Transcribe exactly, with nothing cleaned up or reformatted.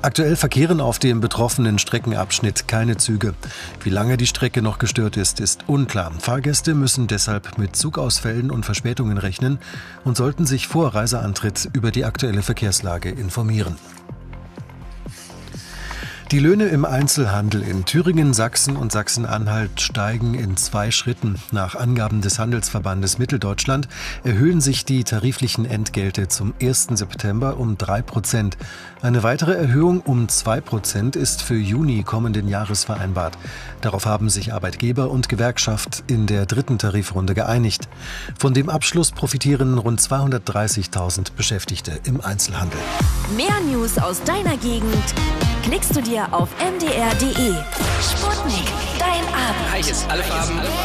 Aktuell verkehren auf dem betroffenen Streckenabschnitt keine Züge. Wie lange die Strecke noch gestört ist, ist unklar. Fahrgäste müssen deshalb mit Zugausfällen und Verspätungen rechnen und sollten sich vor Reiseantritt über die aktuelle Verkehrslage informieren. Die Löhne im Einzelhandel in Thüringen, Sachsen und Sachsen-Anhalt steigen in zwei Schritten. Nach Angaben des Handelsverbandes Mitteldeutschland erhöhen sich die tariflichen Entgelte zum ersten September um drei Prozent. Eine weitere Erhöhung um zwei Prozent ist für Juni kommenden Jahres vereinbart. Darauf haben sich Arbeitgeber und Gewerkschaft in der dritten Tarifrunde geeinigt. Von dem Abschluss profitieren rund zweihundertdreißigtausend Beschäftigte im Einzelhandel. Mehr News aus deiner Gegend klickst du dir auf m d r punkt d e. Sputnik, dein Abend. Hi, hier ist alle Farben.